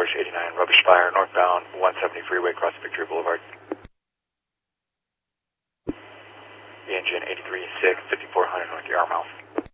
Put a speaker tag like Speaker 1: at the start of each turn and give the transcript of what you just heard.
Speaker 1: approach 89, rubbish fire, northbound 170 freeway, across Victory Boulevard. The engine 83-6, 5400 North Yarmouth.